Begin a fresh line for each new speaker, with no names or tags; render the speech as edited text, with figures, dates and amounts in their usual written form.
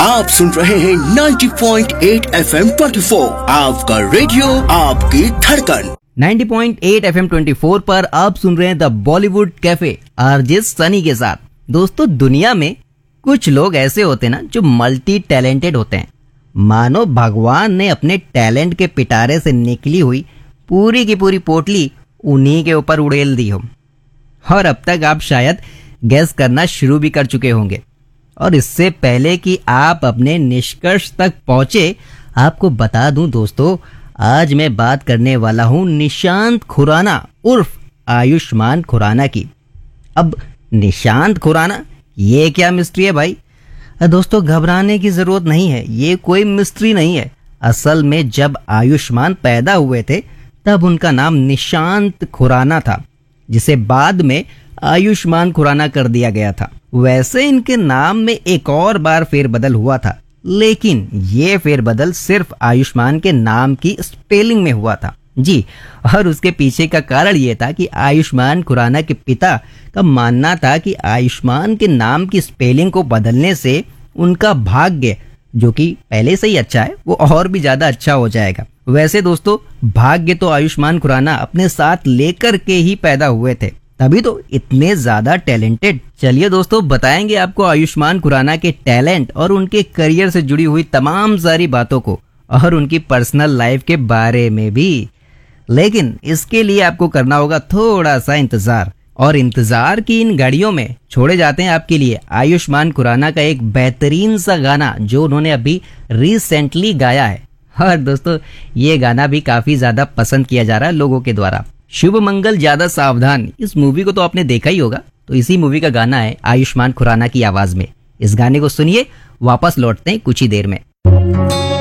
आप सुन रहे हैं 90.8 FM 24, आपका रेडियो आपकी धड़कन।
90.8 FM 24 पर आप सुन रहे हैं the Bollywood cafe RJ Sunny के साथ। दोस्तों, दुनिया में कुछ लोग ऐसे होते हैं ना जो मल्टी टैलेंटेड होते हैं। मानो भगवान ने अपने टैलेंट के पिटारे से निकली हुई पूरी की पूरी पोटली उन्हीं के ऊपर उड़ेल दी हो। और अब तक आप शायद गैस करना शुरू भी कर चुके होंगे। और इससे पहले कि आप अपने निष्कर्ष तक पहुंचे, आपको बता दूं दोस्तों, आज मैं बात करने वाला हूं निशांत खुराना उर्फ आयुष्मान खुराना की। अब निशांत खुराना, ये क्या मिस्ट्री है भाई? दोस्तों, घबराने की जरूरत नहीं है, ये कोई मिस्ट्री नहीं है। असल में जब आयुष्मान पैदा हुए थे तब उनका नाम निशांत खुराना था, जिसे बाद में आयुष्मान खुराना कर दिया गया था। वैसे इनके नाम में एक और बार फेरबदल हुआ था, लेकिन ये फेरबदल सिर्फ आयुष्मान के नाम की स्पेलिंग में हुआ था जी। और उसके पीछे का कारण ये था कि आयुष्मान खुराना के पिता का मानना था कि आयुष्मान के नाम की स्पेलिंग को बदलने से उनका भाग्य, जो कि पहले से ही अच्छा है, वो और भी ज्यादा अच्छा हो जाएगा। वैसे दोस्तों, भाग्य तो आयुष्मान खुराना अपने साथ लेकर के ही पैदा हुए थे, तभी तो इतने ज्यादा टैलेंटेड। चलिए दोस्तों, बताएंगे आपको आयुष्मान खुराना के टैलेंट और उनके करियर से जुड़ी हुई तमाम सारी बातों को, और उनकी पर्सनल लाइफ के बारे में भी। लेकिन इसके लिए आपको करना होगा थोड़ा सा इंतजार। और इंतजार की इन घड़ियों में छोड़े जाते हैं आपके लिए आयुष्मान खुराना का एक बेहतरीन सा गाना जो उन्होंने अभी रिसेंटली गाया है। और दोस्तों, ये गाना भी काफी ज्यादा पसंद किया जा रहा है लोगों के द्वारा। शुभ मंगल ज्यादा सावधान, इस मूवी को तो आपने देखा ही होगा। तो इसी मूवी का गाना है आयुष्मान खुराना की आवाज में। इस गाने को सुनिए, वापस लौटते हैं कुछ ही देर में।